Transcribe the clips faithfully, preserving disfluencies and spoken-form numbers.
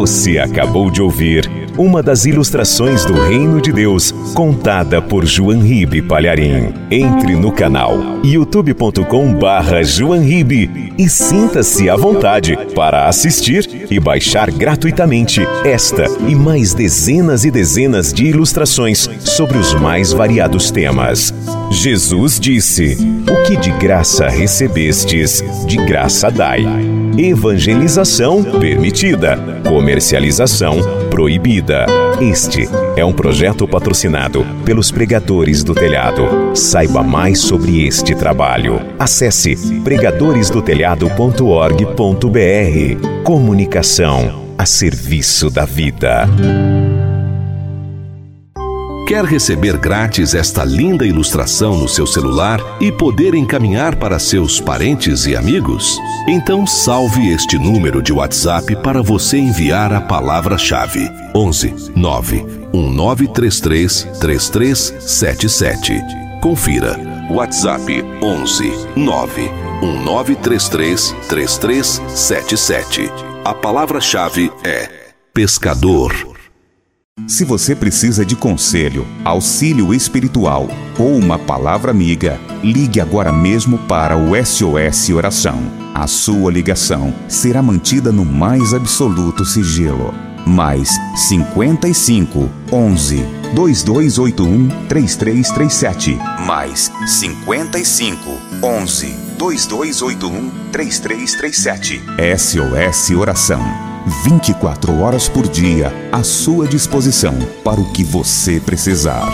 Você acabou de ouvir uma das ilustrações do Reino de Deus, contada por João Ribe Palharim. Entre no canal youtube ponto com barra João Ribe e sinta-se à vontade para assistir e baixar gratuitamente esta e mais dezenas e dezenas de ilustrações sobre os mais variados temas. Jesus disse: "O que de graça recebestes, de graça dai." Evangelização permitida, comercialização proibida. Este é um projeto patrocinado pelos Pregadores do Telhado. Saiba mais sobre este trabalho. Acesse pregadores do telhado ponto org ponto br. Comunicação a serviço da vida. Quer receber grátis esta linda ilustração no seu celular e poder encaminhar para seus parentes e amigos? Então salve este número de WhatsApp para você enviar a palavra-chave: onze nove um nove três três três três sete sete. Confira: WhatsApp onze nove um nove três três três três sete sete. A palavra-chave é pescador. Se você precisa de conselho, auxílio espiritual ou uma palavra amiga, ligue agora mesmo para o S O S Oração. A sua ligação será mantida no mais absoluto sigilo. Mais cinquenta e cinco, onze, dois dois oito um, três três três sete. Mais cinquenta e cinco, onze, dois dois oito um, três três três sete. S O S Oração. vinte e quatro horas por dia à sua disposição para o que você precisar.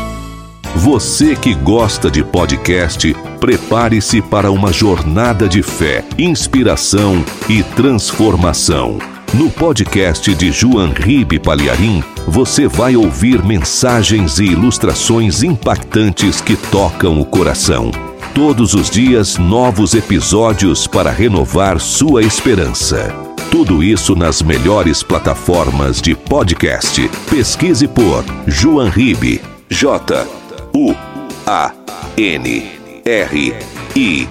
Você que gosta de podcast, prepare-se para uma jornada de fé, inspiração e transformação. No podcast de João Ribe Palharim, você vai ouvir mensagens e ilustrações impactantes que tocam o coração. Todos os dias, novos episódios para renovar sua esperança. Tudo isso nas melhores plataformas de podcast. Pesquise por João Ribe. J U A N R I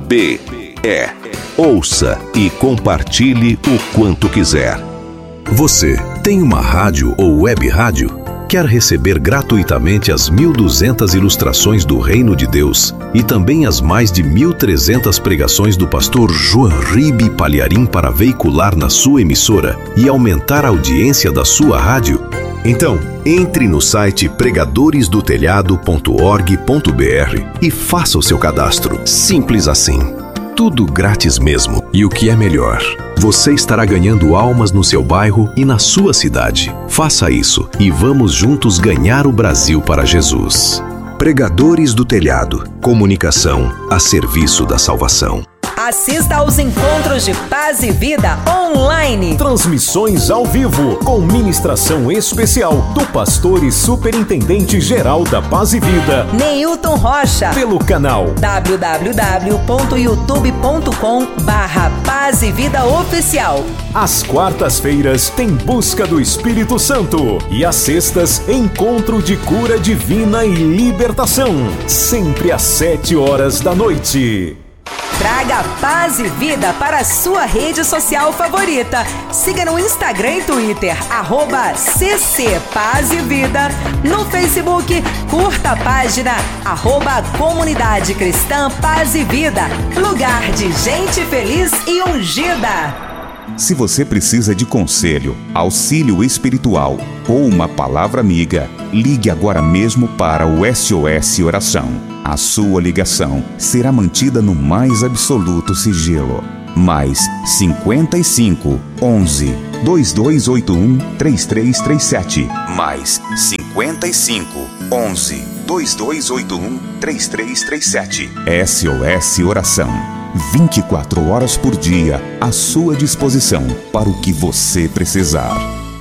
B E. Ouça e compartilhe o quanto quiser. Você tem uma rádio ou web rádio? Quer receber gratuitamente as mil e duzentas ilustrações do Reino de Deus e também as mais de mil e trezentas pregações do pastor João Ribe Palharim para veicular na sua emissora e aumentar a audiência da sua rádio? Então, entre no site pregadores do telhado ponto org ponto br e faça o seu cadastro. Simples assim. Tudo grátis mesmo. E o que é melhor, você estará ganhando almas no seu bairro e na sua cidade. Faça isso e vamos juntos ganhar o Brasil para Jesus. Pregadores do Telhado. Comunicação a serviço da salvação. Assista aos encontros de Paz e Vida online. Transmissões ao vivo, com ministração especial do pastor e superintendente geral da Paz e Vida, Neilton Rocha, pelo canal w w w ponto youtube ponto com barra Paz e Vida Oficial. Às quartas-feiras tem Busca do Espírito Santo e às sextas, Encontro de Cura Divina e Libertação, sempre às sete horas da noite. Traga paz e vida para a sua rede social favorita. Siga no Instagram e Twitter, arroba C C Paz e Vida. No Facebook, curta a página, arroba Comunidade Cristã Paz e Vida. Lugar de gente feliz e ungida. Se você precisa de conselho, auxílio espiritual ou uma palavra amiga, ligue agora mesmo para o S O S Oração. A sua ligação será mantida no mais absoluto sigilo. Mais cinquenta e cinco, onze, dois dois oito um, três três três sete. Mais cinquenta e cinco, onze, dois dois oito um, três três três sete. S O S Oração. vinte e quatro horas por dia à sua disposição para o que você precisar.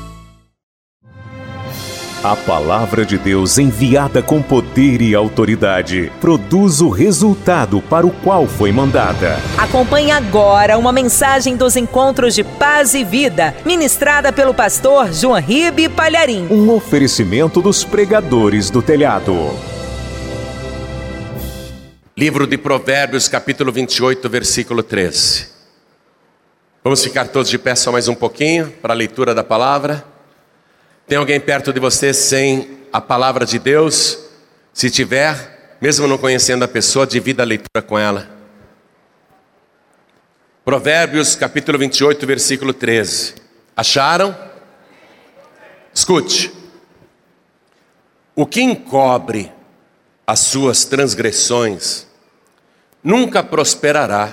A palavra de Deus, enviada com poder e autoridade, produz o resultado para o qual foi mandada. Acompanhe agora uma mensagem dos encontros de Paz e Vida, ministrada pelo pastor João Ribe Palharim. Um oferecimento dos Pregadores do Telhado. Livro de Provérbios, capítulo vinte e oito, versículo treze. Vamos ficar todos de pé só mais um pouquinho para a leitura da palavra. Tem alguém perto de você sem a palavra de Deus? Se tiver, mesmo não conhecendo a pessoa, divida a leitura com ela. Provérbios capítulo vinte e oito, versículo treze. Acharam? Escute. O que encobre as suas transgressões nunca prosperará,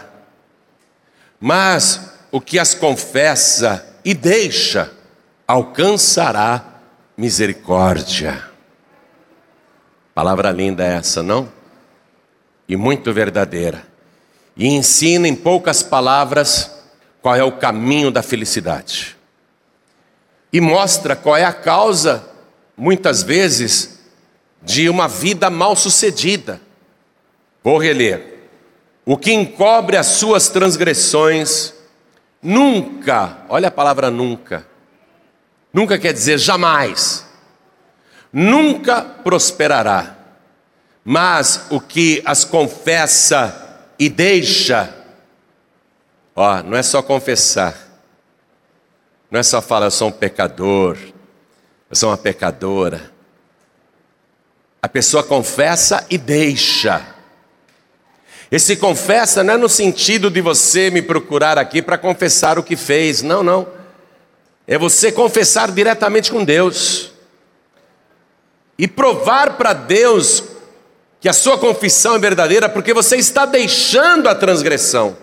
mas o que as confessa e deixa alcançará misericórdia. Palavra linda essa, não? E muito verdadeira. E ensina em poucas palavras qual é o caminho da felicidade. E mostra qual é a causa, muitas vezes, de uma vida mal sucedida. Vou reler. O que encobre as suas transgressões nunca, olha a palavra nunca, nunca quer dizer jamais, nunca prosperará, mas o que as confessa e deixa, ó, não é só confessar, não é só falar eu sou um pecador, eu sou uma pecadora, a pessoa confessa e deixa. Esse confessa não é no sentido de você me procurar aqui para confessar o que fez. Não, não. É você confessar diretamente com Deus. E provar para Deus que a sua confissão é verdadeira, porque você está deixando a transgressão.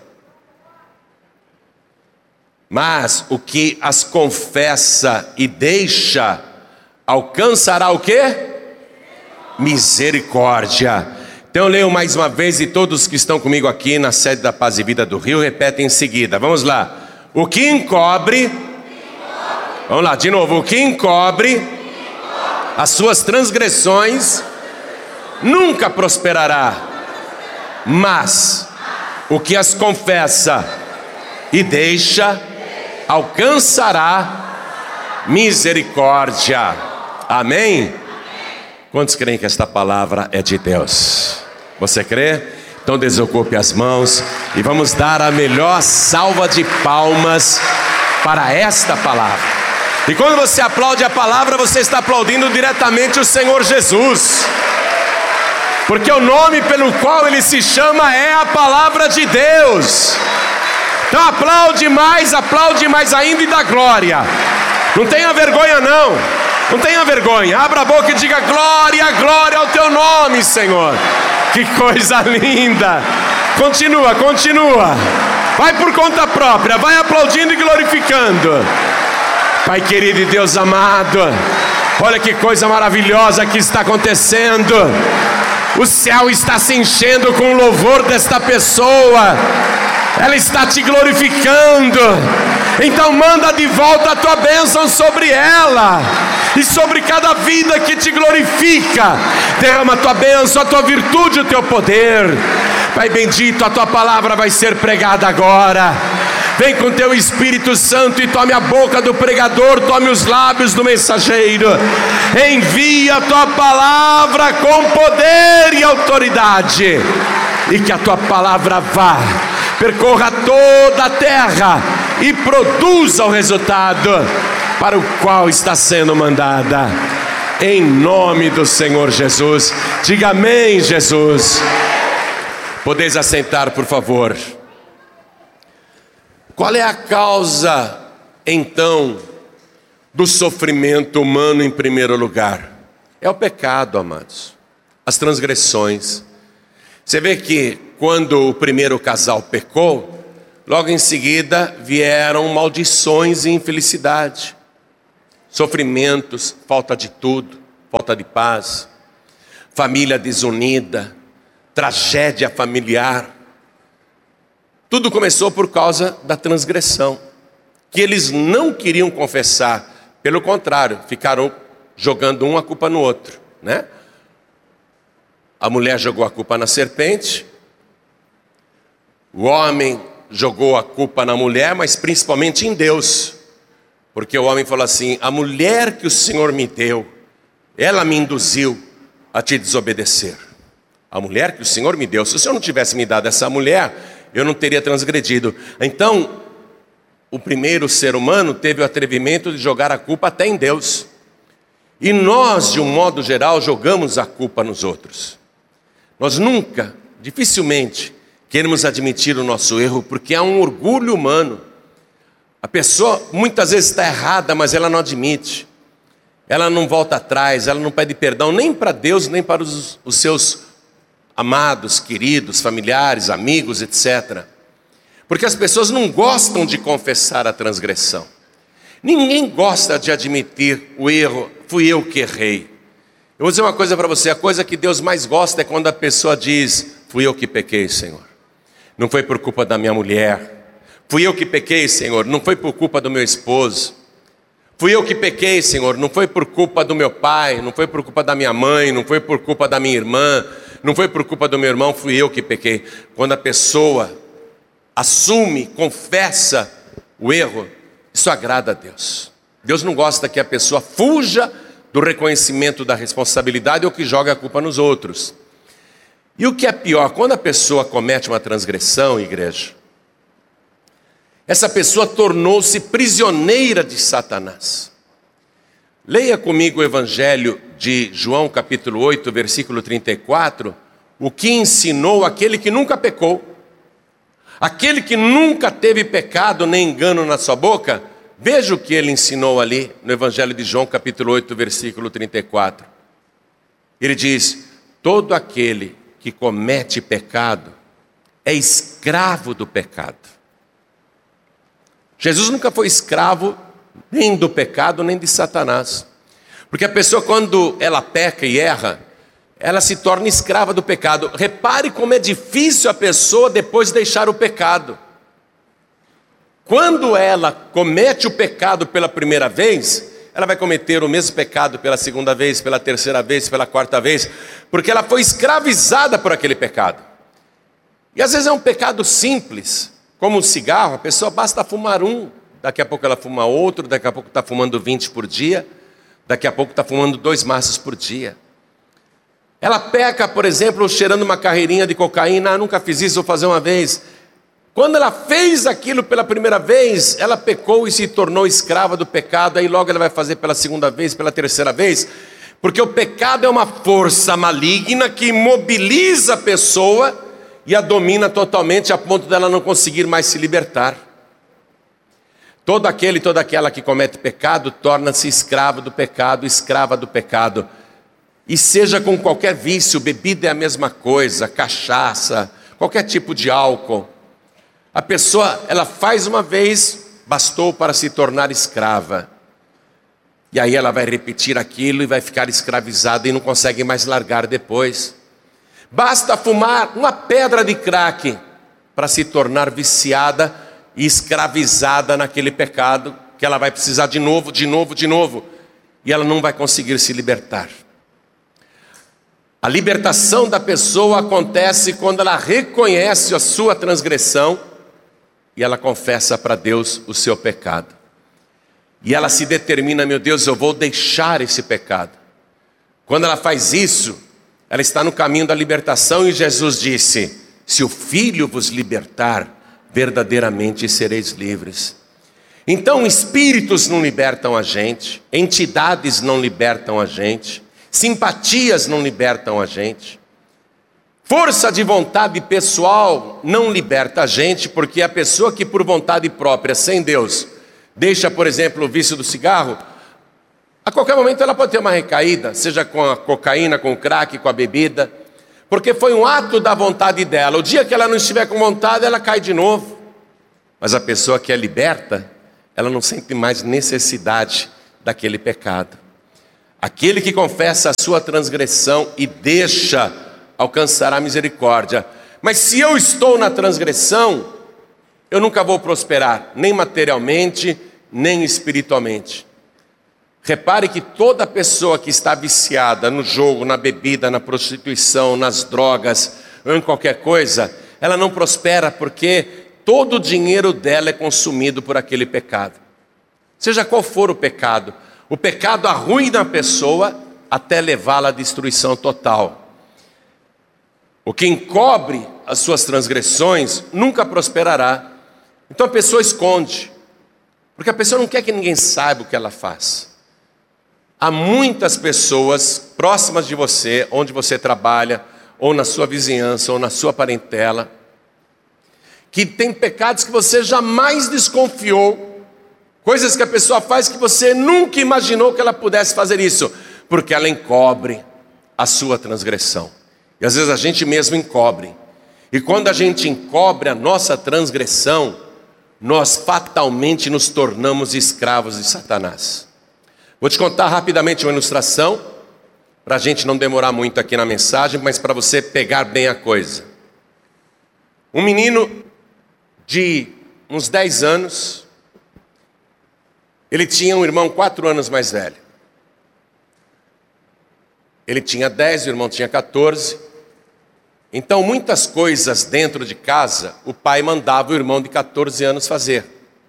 Mas o que as confessa e deixa, alcançará o quê? Misericórdia. Então eu leio mais uma vez e todos que estão comigo aqui na sede da Paz e Vida do Rio repetem em seguida. Vamos lá. O que encobre, vamos lá, de novo. O que encobre as suas transgressões nunca prosperará, mas o que as confessa e deixa alcançará misericórdia. Amém? Quantos creem que esta palavra é de Deus? Você crê? Então desocupe as mãos e vamos dar a melhor salva de palmas para esta palavra. E quando você aplaude a palavra, você está aplaudindo diretamente o Senhor Jesus, porque o nome pelo qual Ele se chama é a palavra de Deus. Então aplaude mais, aplaude mais ainda e dá glória. Não tenha vergonha não. Não tenha vergonha, abra a boca e diga glória, glória ao teu nome, Senhor. Que coisa linda. Continua, continua. Vai por conta própria, vai aplaudindo e glorificando. Pai querido e Deus amado, olha que coisa maravilhosa que está acontecendo. O céu está se enchendo com o louvor desta pessoa. Ela está te glorificando. Então manda de volta a tua bênção sobre ela e sobre cada vida que te glorifica. Derrama a tua bênção, a tua virtude, o teu poder. Pai bendito, a tua palavra vai ser pregada agora. Vem com teu Espírito Santo e tome a boca do pregador, tome os lábios do mensageiro. Envia a tua palavra com poder e autoridade, e que a tua palavra vá, percorra toda a terra e produza o resultado para o qual está sendo mandada. Em nome do Senhor Jesus. Diga amém, Jesus. Podeis assentar, por favor. Qual é a causa, então, do sofrimento humano em primeiro lugar? É o pecado, amados. As transgressões. Você vê que quando o primeiro casal pecou, logo em seguida vieram maldições e infelicidade, sofrimentos, falta de tudo, falta de paz, família desunida, tragédia familiar. Tudo começou por causa da transgressão, que eles não queriam confessar, pelo contrário, ficaram jogando um a culpa no outro, né? A mulher jogou a culpa na serpente, o homem jogou a culpa na mulher, mas principalmente em Deus, porque o homem falou assim: a mulher que o Senhor me deu, ela me induziu a te desobedecer. A mulher que o Senhor me deu, se o Senhor não tivesse me dado essa mulher, eu não teria transgredido. Então, o primeiro ser humano teve o atrevimento de jogar a culpa até em Deus. E nós, de um modo geral, jogamos a culpa nos outros. Nós nunca, dificilmente, queremos admitir o nosso erro, porque há um orgulho humano. A pessoa muitas vezes está errada, mas ela não admite. Ela não volta atrás, ela não pede perdão nem para Deus, nem para os, os seus amados, queridos, familiares, amigos, etcétera. Porque as pessoas não gostam de confessar a transgressão. Ninguém gosta de admitir o erro, fui eu que errei. Eu vou dizer uma coisa para você, a coisa que Deus mais gosta é quando a pessoa diz, fui eu que pequei, Senhor. Não foi por culpa da minha mulher. Fui eu que pequei, Senhor, não foi por culpa do meu esposo. Fui eu que pequei, Senhor, não foi por culpa do meu pai, não foi por culpa da minha mãe, não foi por culpa da minha irmã, não foi por culpa do meu irmão, fui eu que pequei. Quando a pessoa assume, confessa o erro, isso agrada a Deus. Deus não gosta que a pessoa fuja do reconhecimento da responsabilidade ou que jogue a culpa nos outros. E o que é pior, quando a pessoa comete uma transgressão, igreja, essa pessoa tornou-se prisioneira de Satanás. Leia comigo o Evangelho de João capítulo oito, versículo trinta e quatro, o que ensinou aquele que nunca pecou. Aquele que nunca teve pecado nem engano na sua boca, veja o que ele ensinou ali no Evangelho de João, capítulo oito, versículo trinta e quatro. Ele diz, todo aquele que comete pecado é escravo do pecado. Jesus nunca foi escravo nem do pecado, nem de Satanás. Porque a pessoa, quando ela peca e erra, ela se torna escrava do pecado. Repare como é difícil a pessoa depois deixar o pecado. Quando ela comete o pecado pela primeira vez, ela vai cometer o mesmo pecado pela segunda vez, pela terceira vez, pela quarta vez, porque ela foi escravizada por aquele pecado. E às vezes é um pecado simples, como um cigarro, a pessoa basta fumar um, daqui a pouco ela fuma outro, daqui a pouco está fumando vinte por dia, daqui a pouco está fumando dois maços por dia. Ela peca, por exemplo, cheirando uma carreirinha de cocaína, ah, nunca fiz isso, vou fazer uma vez. Quando ela fez aquilo pela primeira vez, ela pecou e se tornou escrava do pecado, aí logo ela vai fazer pela segunda vez, pela terceira vez, porque o pecado é uma força maligna que imobiliza a pessoa e a domina totalmente a ponto dela não conseguir mais se libertar. Todo aquele e toda aquela que comete pecado torna-se escravo do pecado, escrava do pecado. E seja com qualquer vício, bebida é a mesma coisa, cachaça, qualquer tipo de álcool. A pessoa, ela faz uma vez, bastou para se tornar escrava. E aí ela vai repetir aquilo e vai ficar escravizada e não consegue mais largar depois. Basta fumar uma pedra de crack para se tornar viciada e escravizada naquele pecado, que ela vai precisar de novo, de novo, de novo. E ela não vai conseguir se libertar. A libertação da pessoa acontece quando ela reconhece a sua transgressão e ela confessa para Deus o seu pecado. E ela se determina, meu Deus, eu vou deixar esse pecado. Quando ela faz isso, ela está no caminho da libertação e Jesus disse, se o Filho vos libertar, verdadeiramente sereis livres. Então espíritos não libertam a gente, entidades não libertam a gente, simpatias não libertam a gente. Força de vontade pessoal não liberta a gente, porque a pessoa que por vontade própria, sem Deus, deixa, por exemplo, o vício do cigarro, a qualquer momento ela pode ter uma recaída, seja com a cocaína, com o crack, com a bebida, porque foi um ato da vontade dela. O dia que ela não estiver com vontade, ela cai de novo. Mas a pessoa que é liberta, ela não sente mais necessidade daquele pecado. Aquele que confessa a sua transgressão e deixa, alcançará misericórdia. Mas se eu estou na transgressão, eu nunca vou prosperar, nem materialmente, nem espiritualmente. Repare que toda pessoa que está viciada no jogo, na bebida, na prostituição, nas drogas, ou em qualquer coisa, ela não prospera porque todo o dinheiro dela é consumido por aquele pecado. Seja qual for o pecado, o pecado arruina a pessoa até levá-la à destruição total. O que encobre as suas transgressões nunca prosperará. Então a pessoa esconde. Porque a pessoa não quer que ninguém saiba o que ela faz. Há muitas pessoas próximas de você, onde você trabalha, ou na sua vizinhança, ou na sua parentela, que tem pecados que você jamais desconfiou, coisas que a pessoa faz que você nunca imaginou que ela pudesse fazer isso, porque ela encobre a sua transgressão. E às vezes a gente mesmo encobre. E quando a gente encobre a nossa transgressão, nós fatalmente nos tornamos escravos de Satanás. Vou te contar rapidamente uma ilustração, para a gente não demorar muito aqui na mensagem, mas para você pegar bem a coisa. Um menino de uns dez anos, ele tinha um irmão quatro anos mais velho. Ele tinha dez, o irmão tinha quatorze. Então muitas coisas dentro de casa, o pai mandava o irmão de quatorze anos fazer.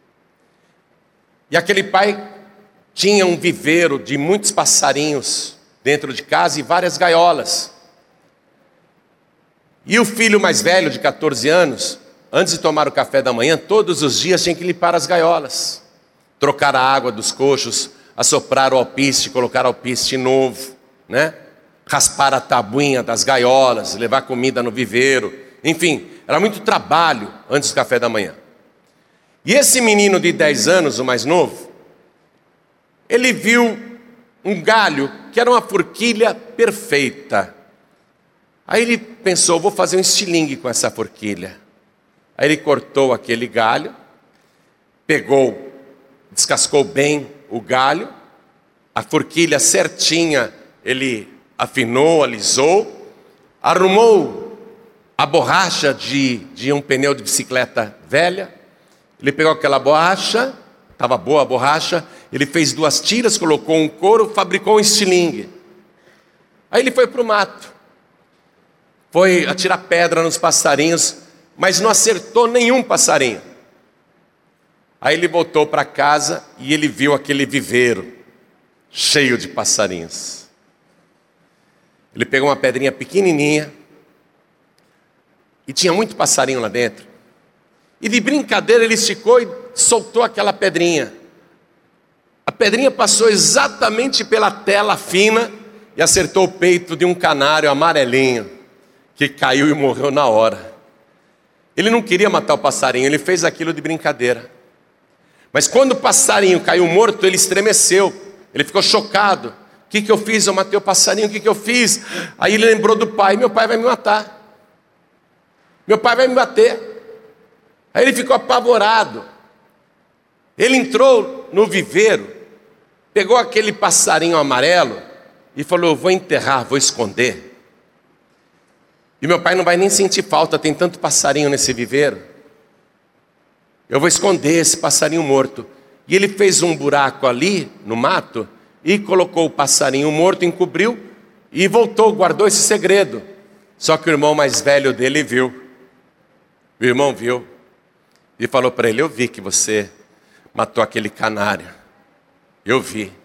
E aquele pai tinha um viveiro de muitos passarinhos dentro de casa e várias gaiolas. E o filho mais velho, de quatorze anos, antes de tomar o café da manhã, todos os dias tinha que limpar as gaiolas, trocar a água dos coxos, assoprar o alpiste, colocar alpiste novo, né? Raspar a tabuinha das gaiolas, levar comida no viveiro. Enfim, era muito trabalho antes do café da manhã. E esse menino de dez anos, o mais novo, ele viu um galho que era uma forquilha perfeita. Aí ele pensou, vou fazer um estilingue com essa forquilha. Aí ele cortou aquele galho, pegou, descascou bem o galho, a forquilha certinha, ele afinou, alisou, arrumou a borracha de, de um pneu de bicicleta velha. Ele pegou aquela borracha, estava boa a borracha, ele fez duas tiras, colocou um couro, fabricou um estilingue. Aí ele foi para o mato, foi atirar pedra nos passarinhos, mas não acertou nenhum passarinho. Aí ele voltou para casa e ele viu aquele viveiro cheio de passarinhos. Ele pegou uma pedrinha pequenininha e tinha muito passarinho lá dentro. E de brincadeira ele esticou e soltou aquela pedrinha. A pedrinha passou exatamente pela tela fina e acertou o peito de um canário amarelinho, que caiu e morreu na hora. Ele não queria matar o passarinho, ele fez aquilo de brincadeira. Mas quando o passarinho caiu morto, ele estremeceu, ele ficou chocado. O que, que eu fiz? Eu matei o passarinho, o que, que eu fiz? Aí ele lembrou do pai, meu pai vai me matar. Meu pai vai me bater. Aí ele ficou apavorado. Ele entrou no viveiro, pegou aquele passarinho amarelo e falou, eu vou enterrar, vou esconder. E meu pai não vai nem sentir falta, tem tanto passarinho nesse viveiro. Eu vou esconder esse passarinho morto. E ele fez um buraco ali no mato e colocou o passarinho morto, encobriu e voltou, guardou esse segredo. Só que o irmão mais velho dele viu. O irmão viu e falou para ele, eu vi que você matou aquele canário. Eu vi.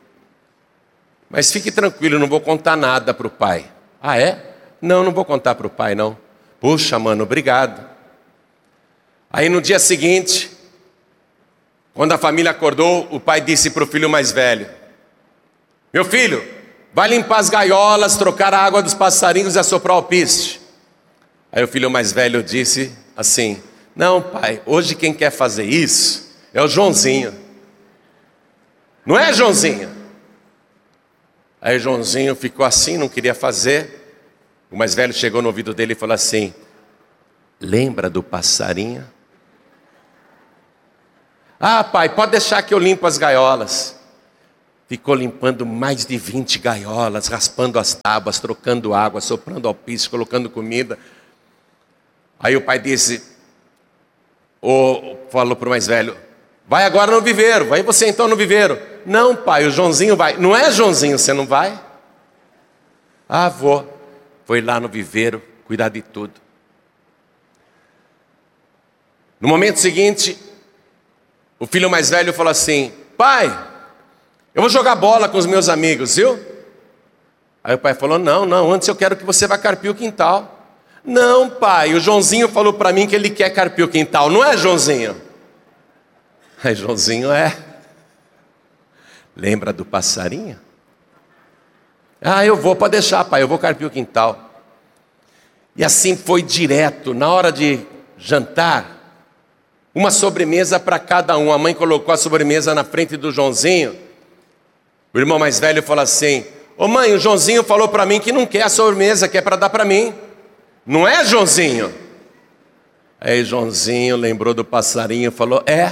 Mas fique tranquilo, eu não vou contar nada para o pai. Ah, é? Não, não vou contar para o pai, não. Puxa, mano, obrigado. Aí no dia seguinte, quando a família acordou, o pai disse para o filho mais velho, meu filho, vai limpar as gaiolas, trocar a água dos passarinhos e assoprar o alpiste. Aí o filho mais velho disse assim, não pai, hoje quem quer fazer isso é o Joãozinho. Não é, Joãozinho? Aí o Joãozinho ficou assim, não queria fazer. O mais velho chegou no ouvido dele e falou assim, lembra do passarinho? Ah pai, pode deixar que eu limpo as gaiolas. Ficou limpando mais de vinte gaiolas, raspando as tábuas, trocando água, soprando alpiste, colocando comida. Aí o pai disse, ou falou para o mais velho, vai agora no viveiro, vai você então no viveiro. Não pai, o Joãozinho vai. Não é Joãozinho, você não vai? Ah, vou. Foi lá no viveiro, cuidar de tudo. No momento seguinte, o filho mais velho falou assim, pai, eu vou jogar bola com os meus amigos, viu? Aí o pai falou, não, não, antes eu quero que você vá carpir o quintal. Não, pai, o Joãozinho falou para mim que ele quer carpir o quintal, não é, Joãozinho? Aí, Joãozinho, é. lembra do passarinho? Ah, eu vou, pode deixar, pai, eu vou carpir o quintal. E assim foi direto, na hora de jantar, uma sobremesa para cada um. A mãe colocou a sobremesa na frente do Joãozinho. O irmão mais velho falou assim: ô mãe, o Joãozinho falou para mim que não quer a sobremesa, que é para dar para mim. Não é, Joãozinho? Aí Joãozinho lembrou do passarinho e falou: é.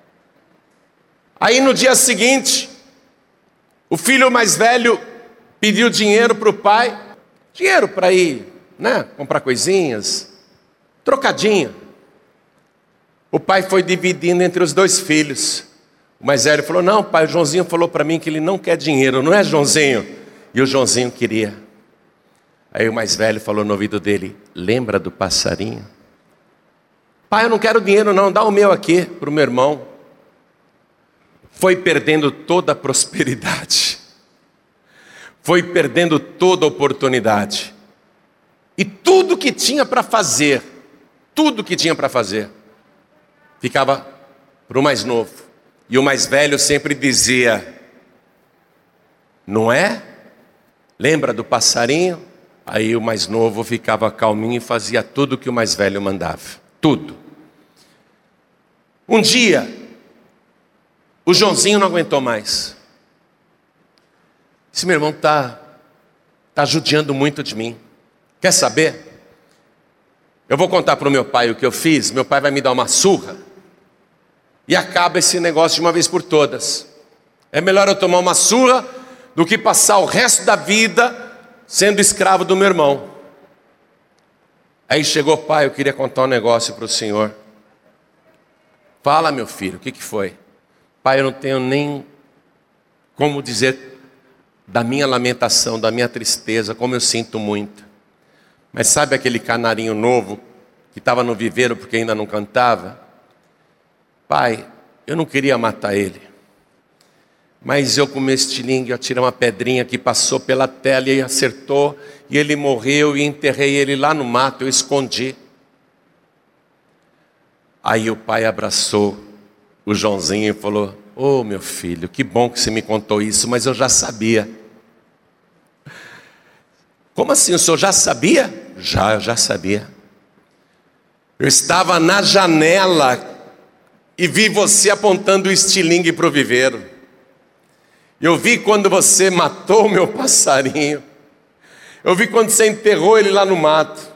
Aí no dia seguinte, o filho mais velho pediu dinheiro para o pai. Dinheiro para ir, né, comprar coisinhas, trocadinho. O pai foi dividindo entre os dois filhos. O mais velho falou: não, pai, o Joãozinho falou para mim que ele não quer dinheiro, não é, Joãozinho? E o Joãozinho queria. Aí o mais velho falou no ouvido dele: lembra do passarinho? Pai, eu não quero dinheiro não, dá o meu aqui para o meu irmão. Foi perdendo toda a prosperidade. Foi perdendo toda a oportunidade. E tudo que tinha para fazer, tudo que tinha para fazer, ficava para o mais novo. E o mais velho sempre dizia: não é? Lembra do passarinho? Aí o mais novo ficava calminho e fazia tudo que o mais velho mandava. Tudo. Um dia, o Joãozinho não aguentou mais. Esse meu irmão está tá judiando muito de mim. Quer saber? Eu vou contar para o meu pai o que eu fiz. Meu pai vai me dar uma surra. E acaba esse negócio de uma vez por todas. É melhor eu tomar uma surra do que passar o resto da vida sendo escravo do meu irmão. Aí chegou: pai, eu queria contar um negócio para o senhor. Fala, meu filho, o que, que foi? Pai, eu não tenho nem como dizer da minha lamentação, da minha tristeza, como eu sinto muito. Mas sabe aquele canarinho novo que estava no viveiro porque ainda não cantava? Pai, eu não queria matar ele, mas eu com meu estilingue, eu tirei uma pedrinha que passou pela tela e acertou, e ele morreu, e enterrei ele lá no mato, eu escondi. Aí o pai abraçou o Joãozinho e falou: ô meu filho, que bom que você me contou isso, mas eu já sabia. Como assim, o senhor já sabia? Já, eu já sabia. Eu estava na janela e vi você apontando o estilingue para o viveiro. Eu vi quando você matou o meu passarinho. Eu vi quando você enterrou ele lá no mato.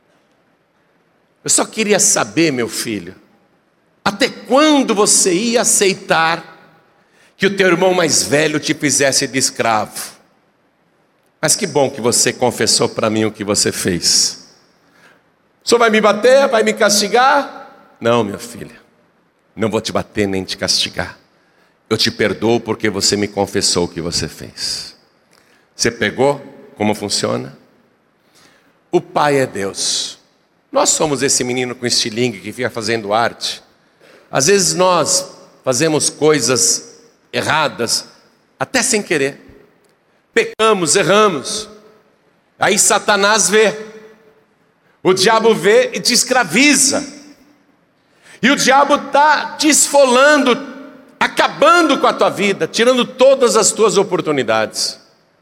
Eu só queria saber, meu filho, até quando você ia aceitar que o teu irmão mais velho te fizesse de escravo? Mas que bom que você confessou para mim o que você fez. O senhor vai me bater? Vai me castigar? Não, minha filha, não vou te bater nem te castigar. Eu te perdoo porque você me confessou o que você fez. Você pegou como funciona? O pai é Deus. Nós somos esse menino com estilingue que fica fazendo arte. Às vezes nós fazemos coisas erradas, até sem querer. Pecamos, erramos. Aí Satanás vê. O diabo vê e te escraviza. E o diabo está te esfolando, acabando com a tua vida, tirando todas as tuas oportunidades.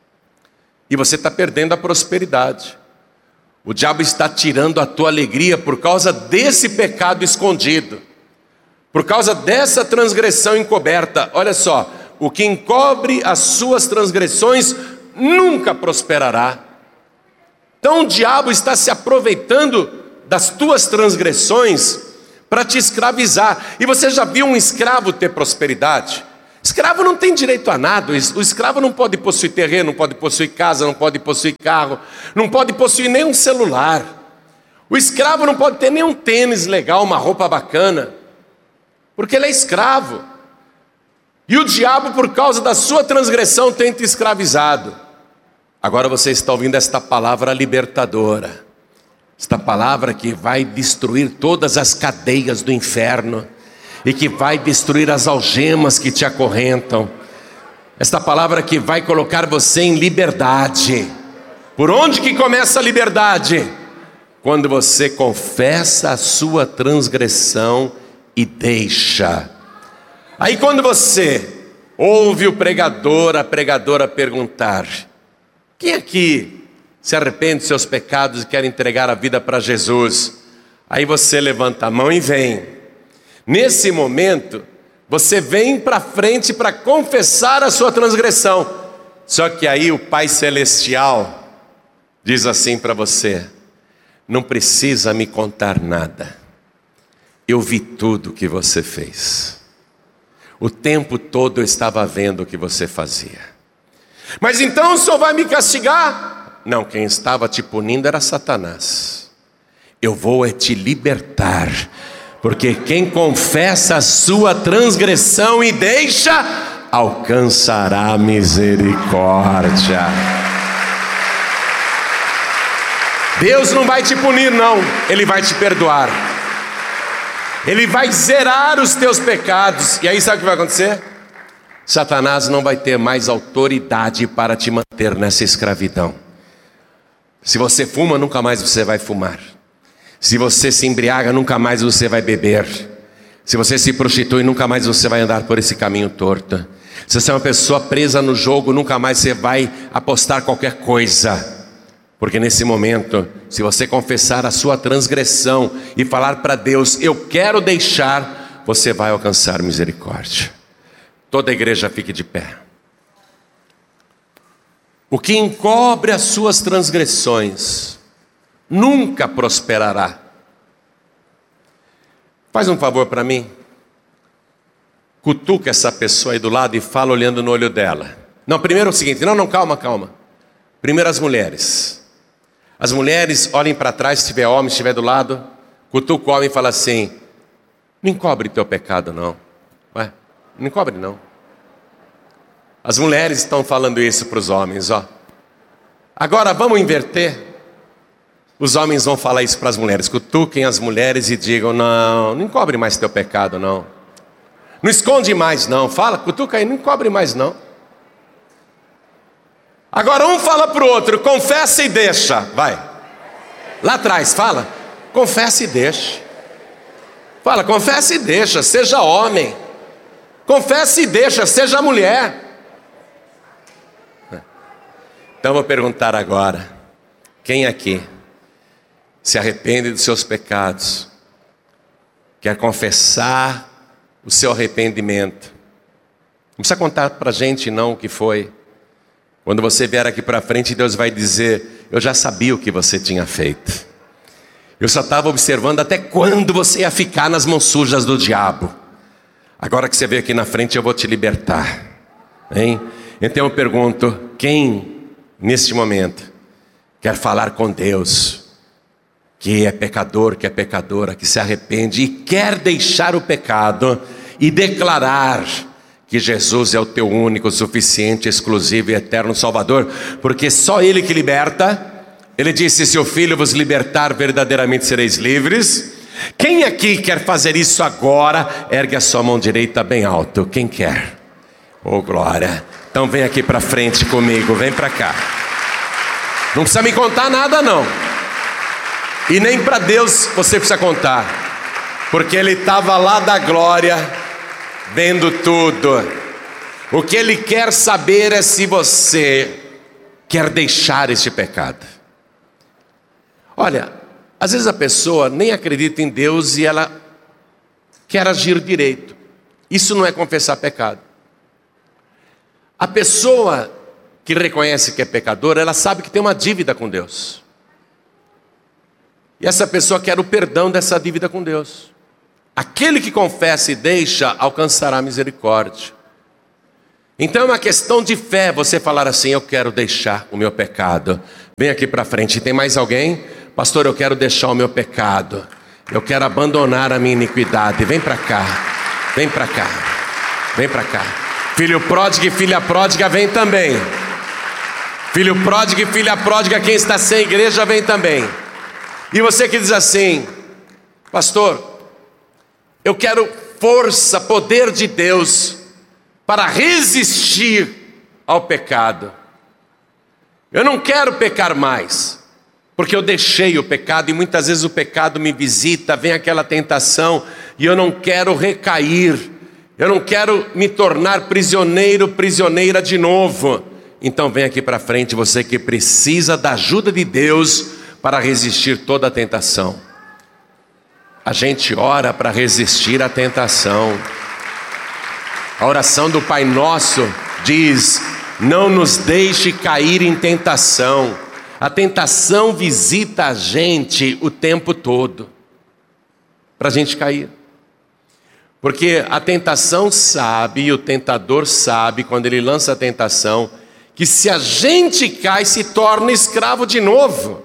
E você está perdendo a prosperidade. O diabo está tirando a tua alegria por causa desse pecado escondido, por causa dessa transgressão encoberta. Olha só, o que encobre as suas transgressões nunca prosperará. Então o diabo está se aproveitando das tuas transgressões para te escravizar. E você já viu um escravo ter prosperidade? Escravo não tem direito a nada. O escravo não pode possuir terreno, não pode possuir casa, não pode possuir carro, não pode possuir nem um celular. O escravo não pode ter nem um tênis legal, uma roupa bacana, porque ele é escravo. E o diabo, por causa da sua transgressão, tem te escravizado. Agora você está ouvindo esta palavra libertadora, esta palavra que vai destruir todas as cadeias do inferno e que vai destruir as algemas que te acorrentam. Esta palavra que vai colocar você em liberdade. Por onde que começa a liberdade? Quando você confessa a sua transgressão e deixa. Aí quando você ouve o pregador, a pregadora perguntar: quem aqui se arrepende dos seus pecados e quer entregar a vida para Jesus? Aí você levanta a mão e vem. Nesse momento, você vem para frente para confessar a sua transgressão. Só que aí o Pai Celestial diz assim para você: não precisa me contar nada. Eu vi tudo que você fez. O tempo todo eu estava vendo o que você fazia. Mas então o Senhor vai me castigar? Não, quem estava te punindo era Satanás. Eu vou é te libertar, porque quem confessa a sua transgressão e deixa, alcançará misericórdia. Deus não vai te punir não, Ele vai te perdoar. Ele vai zerar os teus pecados. E aí sabe o que vai acontecer? Satanás não vai ter mais autoridade para te manter nessa escravidão. Se você fuma, nunca mais você vai fumar. Se você se embriaga, nunca mais você vai beber. Se você se prostitui, nunca mais você vai andar por esse caminho torto. Se você é uma pessoa presa no jogo, nunca mais você vai apostar qualquer coisa. Porque nesse momento, se você confessar a sua transgressão e falar para Deus: eu quero deixar, você vai alcançar misericórdia. Toda a igreja fique de pé. O que encobre as suas transgressões nunca prosperará. Faz um favor para mim. Cutuca essa pessoa aí do lado e fala olhando no olho dela. Não, primeiro é o seguinte, não, não, calma, calma. Primeiro as mulheres. As mulheres olhem para trás, se tiver homem, se estiver do lado, cutuca o homem e fala assim: não encobre teu pecado não. Ué, não encobre não. As mulheres estão falando isso para os homens, ó. Agora vamos inverter. Os homens vão falar isso para as mulheres. Cutuquem as mulheres e digam: não, não encobre mais teu pecado não. Não esconde mais não. Fala, cutuca aí, não encobre mais não. Agora um fala para o outro: confessa e deixa. Vai. Lá atrás, fala. Confessa e deixa. Fala, confessa e deixa, seja homem. Confessa e deixa, seja mulher. Então vou perguntar agora: quem aqui se arrepende dos seus pecados, quer confessar o seu arrependimento? Não precisa contar para a gente não o que foi. Quando você vier aqui para frente, Deus vai dizer: eu já sabia o que você tinha feito. Eu só estava observando até quando você ia ficar nas mãos sujas do diabo. Agora que você veio aqui na frente, eu vou te libertar. Hein? Então eu pergunto: quem neste momento quer falar com Deus, que é pecador, que é pecadora, que se arrepende e quer deixar o pecado e declarar que Jesus é o teu único, suficiente, exclusivo e eterno Salvador, porque só Ele que liberta. Ele disse: se o Filho vos libertar, verdadeiramente sereis livres. Quem aqui quer fazer isso agora? Ergue a sua mão direita bem alto. Quem quer? Oh glória. Então vem aqui para frente comigo, vem para cá. Não precisa me contar nada não. E nem para Deus você precisa contar, porque Ele estava lá da glória, vendo tudo. O que Ele quer saber é se você quer deixar este pecado. Olha, às vezes a pessoa nem acredita em Deus e ela quer agir direito. Isso não é confessar pecado. A pessoa que reconhece que é pecadora, ela sabe que tem uma dívida com Deus. E essa pessoa quer o perdão dessa dívida com Deus. Aquele que confessa e deixa, alcançará misericórdia. Então é uma questão de fé você falar assim: eu quero deixar o meu pecado. Vem aqui para frente. Tem mais alguém? Pastor, eu quero deixar o meu pecado. Eu quero abandonar a minha iniquidade. Vem para cá. Vem para cá. Vem para cá. Filho pródigo e filha pródiga, vem também. Filho pródigo e filha pródiga, quem está sem igreja, vem também. E você que diz assim: pastor, eu quero força, poder de Deus para resistir ao pecado. Eu não quero pecar mais, porque eu deixei o pecado e muitas vezes o pecado me visita, vem aquela tentação e eu não quero recair. Eu não quero me tornar prisioneiro, prisioneira de novo. Então vem aqui para frente, você que precisa da ajuda de Deus para resistir toda a tentação. A gente ora para resistir à tentação. A oração do Pai Nosso diz: não nos deixe cair em tentação. A tentação visita a gente o tempo todo, para a gente cair. Porque a tentação sabe, e o tentador sabe, quando ele lança a tentação, que se a gente cai, se torna escravo de novo.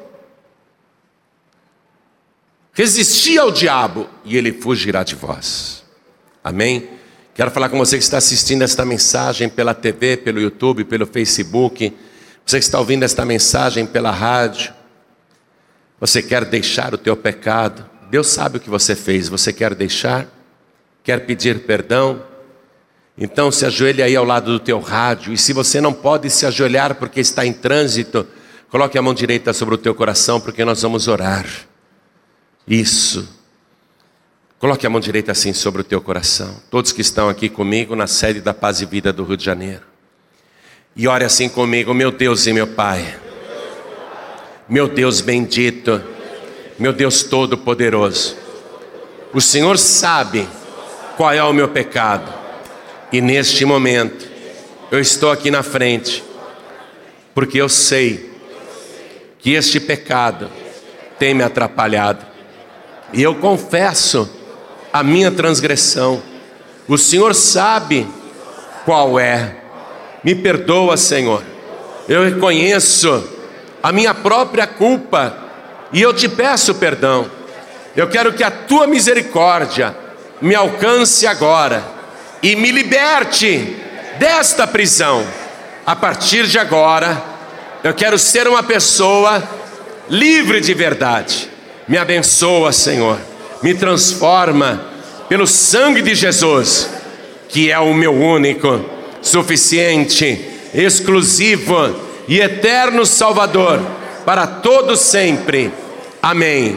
Resisti ao diabo e ele fugirá de vós. Amém? Quero falar com você que está assistindo esta mensagem pela T V, pelo YouTube, pelo Facebook. Você que está ouvindo esta mensagem pela rádio. Você quer deixar o teu pecado. Deus sabe o que você fez. Você quer deixar? Quer pedir perdão? Então se ajoelhe aí ao lado do teu rádio. E se você não pode se ajoelhar porque está em trânsito, coloque a mão direita sobre o teu coração, porque nós vamos orar. Isso. Coloque a mão direita assim sobre o teu coração. Todos que estão aqui comigo na sede da Paz e Vida do Rio de Janeiro. E ore assim comigo: meu Deus e meu Pai, meu Deus bendito, meu Deus todo-poderoso, o Senhor sabe qual é o meu pecado. E neste momento, eu estou aqui na frente, porque eu sei que este pecado tem me atrapalhado. E eu confesso a minha transgressão. O Senhor sabe qual é. Me perdoa, Senhor. Eu reconheço a minha própria culpa e eu te peço perdão. Eu quero que a tua misericórdia me alcance agora e me liberte desta prisão. A partir de agora, eu quero ser uma pessoa livre de verdade. Me abençoa, Senhor. Me transforma pelo sangue de Jesus, que é o meu único, suficiente, exclusivo e eterno Salvador para todos sempre. Amém.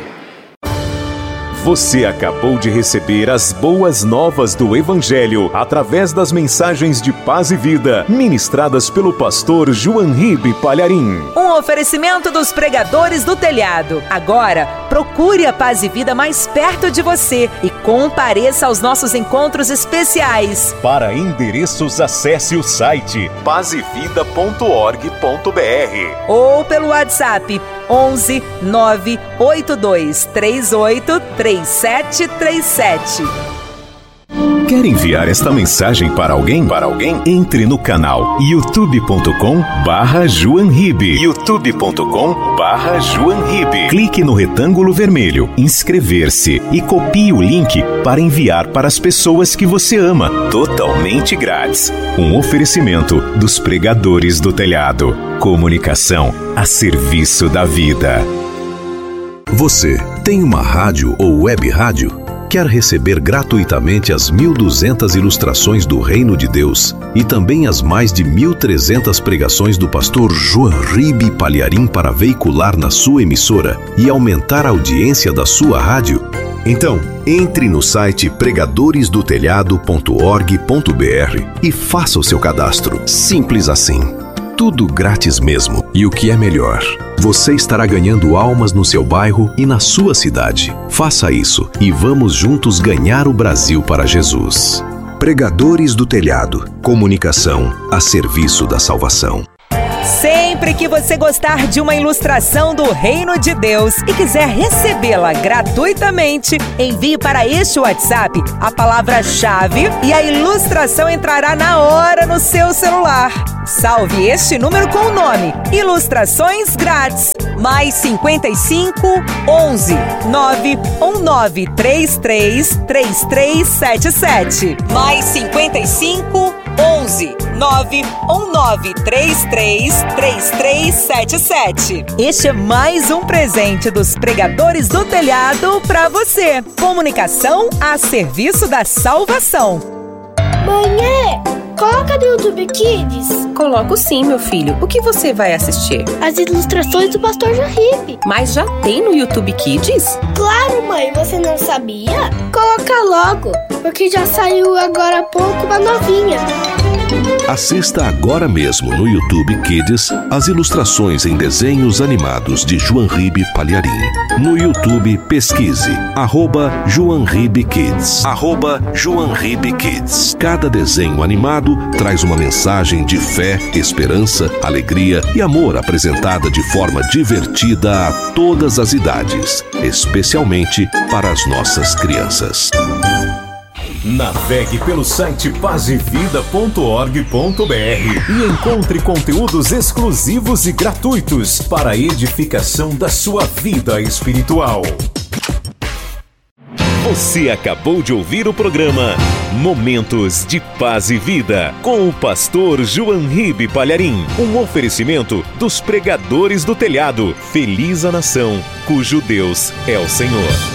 Você acabou de receber as boas novas do Evangelho através das mensagens de paz e vida ministradas pelo pastor João Ribe Palharim. Um oferecimento dos pregadores do telhado. Agora, procure a Paz e Vida mais perto de você e compareça aos nossos encontros especiais. Para endereços, acesse o site paz e vida ponto org ponto br ou pelo WhatsApp onze nove oito dois três oito três sete três sete. Quer enviar esta mensagem para alguém? Para alguém? Entre no canal youtube ponto com barra João Ribe. youtube ponto com barra João Ribe. Clique no retângulo vermelho, inscrever-se e copie o link para enviar para as pessoas que você ama, totalmente grátis. Um oferecimento dos pregadores do telhado. Comunicação a serviço da vida. Você tem uma rádio ou web rádio? Quer receber gratuitamente as mil e duzentas ilustrações do Reino de Deus e também as mais de mil e trezentas pregações do pastor João Ribe Palharim para veicular na sua emissora e aumentar a audiência da sua rádio? Então, entre no site pregadores do telhado ponto org ponto br e faça o seu cadastro. Simples assim. Tudo grátis mesmo. E o que é melhor, você estará ganhando almas no seu bairro e na sua cidade. Faça isso e vamos juntos ganhar o Brasil para Jesus. Pregadores do Telhado. Comunicação a serviço da salvação. Sempre que você gostar de uma ilustração do Reino de Deus e quiser recebê-la gratuitamente, envie para este WhatsApp a palavra-chave e a ilustração entrará na hora no seu celular. Salve este número com o nome Ilustrações Grátis. Mais cinquenta e cinco, onze, nove um nove três três três três sete sete. Mais cinquenta e cinco, onze, nove um nove três três três três sete sete. Este é mais um presente dos pregadores do telhado para você. Comunicação a serviço da salvação. Mãe, coloca no YouTube Kids. Coloco sim, meu filho. O que você vai assistir? As ilustrações do pastor João Ribe. Mas já tem no YouTube Kids? Claro, mãe, você não sabia? Coloca logo, porque já saiu agora há pouco uma novinha. Assista agora mesmo no YouTube Kids as ilustrações em desenhos animados de João Ribe Palharim. No YouTube, pesquise arroba João Ribe Kids. Arroba João Ribe Kids. Cada desenho animado traz uma mensagem de fé, esperança, alegria e amor apresentada de forma divertida a todas as idades, especialmente para as nossas crianças. Navegue pelo site paz e vida ponto org ponto br e encontre conteúdos exclusivos e gratuitos para a edificação da sua vida espiritual. Você acabou de ouvir o programa Momentos de Paz e Vida com o pastor João Ribe Palharim. Um oferecimento dos pregadores do telhado. Feliz a nação cujo Deus é o Senhor.